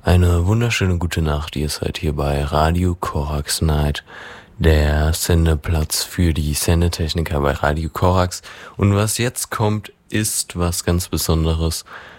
Eine wunderschöne gute Nacht. Ihr seid hier bei Radio Korax Night, der Sendeplatz für die Sendetechniker bei Radio Korax. Und was jetzt kommt, ist was ganz Besonderes.